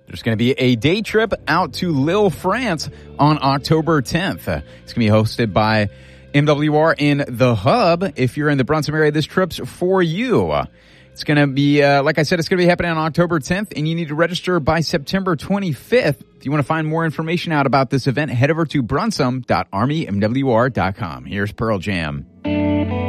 There's going to be a day trip out to Lille, France on October 10th. It's going to be hosted by MWR in the Hub. If you're in the Brunson area, this trip's for you. It's going to be, like I said, it's going to be happening on October 10th, and you need to register by September 25th. If you want to find more information out about this event, head over to brunsum.armymwr.com. Here's Pearl Jam.